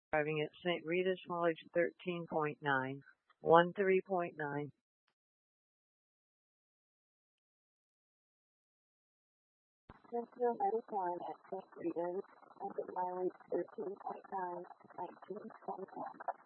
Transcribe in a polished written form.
Arriving at St. Rita's College 13.9, 13.9. Central Medicine at St. Rita's, exit mileage 13.9, 19.1.